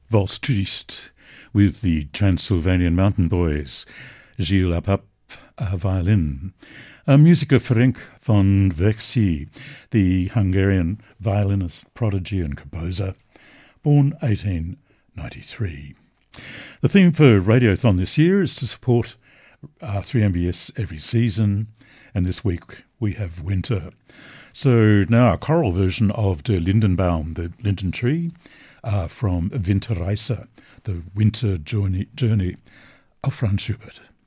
Waltz Triste with the Transylvanian Mountain Boys, Gilles Apap, violin. Musica Ferenc von Vexi, the Hungarian violinist, prodigy and composer, born 1893. The theme for Radiothon this year is to support 3MBS every season, and this week we have winter. So now a choral version of Der Lindenbaum, the linden tree, from Winterreise, the winter journey of Franz Schubert.